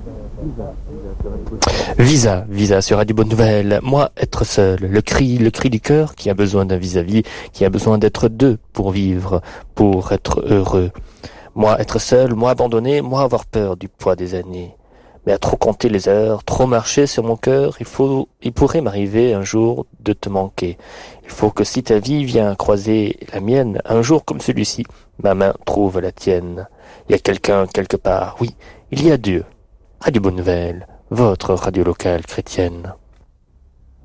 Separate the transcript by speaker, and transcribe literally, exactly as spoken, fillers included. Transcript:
Speaker 1: Visa, Visa sur Radio Bonne Nouvelle. Moi, être seul, le cri, le cri du cœur qui a besoin d'un vis-à-vis, qui a besoin d'être deux pour vivre, pour être heureux. Moi, être seul, moi abandonné, moi avoir peur du poids des années. Mais à trop compter les heures, trop marcher sur mon cœur, il faut, il pourrait m'arriver un jour de te manquer. Il faut que si ta vie vient croiser la mienne, un jour comme celui-ci, ma main trouve la tienne. Il y a quelqu'un quelque part, oui, il y a Dieu. Radio Bonne Nouvelle, votre radio locale chrétienne.